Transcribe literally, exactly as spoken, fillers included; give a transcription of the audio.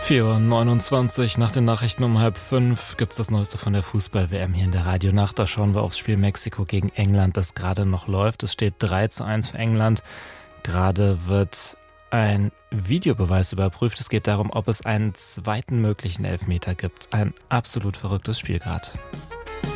vier Uhr neunundzwanzig, nach den Nachrichten um halb fünf gibt's das Neueste von der Fußball-W M hier in der Radionacht. Da schauen wir aufs Spiel Mexiko gegen England, das gerade noch läuft. Es steht drei zu eins für England. Gerade wird ein Videobeweis überprüft. Es geht darum, ob es einen zweiten möglichen Elfmeter gibt. Ein absolut verrücktes Spiel gerade.